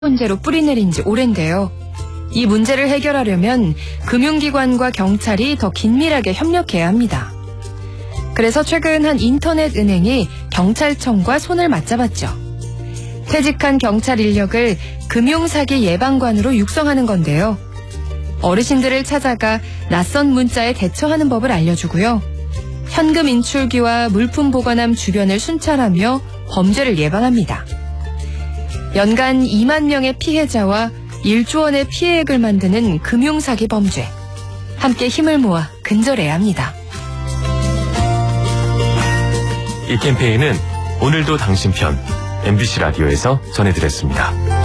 문제로 뿌리내린 지 오랜데요. 이 문제를 해결하려면 금융기관과 경찰이 더 긴밀하게 협력해야 합니다. 그래서 최근 한 인터넷 은행이 경찰청과 손을 맞잡았죠. 퇴직한 경찰 인력을 금융사기 예방관으로 육성하는 건데요. 어르신들을 찾아가 낯선 문자에 대처하는 법을 알려주고요. 현금 인출기와 물품 보관함 주변을 순찰하며 범죄를 예방합니다. 연간 2만 명의 피해자와 1조 원의 피해액을 만드는 금융사기 범죄. 함께 힘을 모아 근절해야 합니다. 이 캠페인은 오늘도 당신 편 MBC 라디오에서 전해드렸습니다.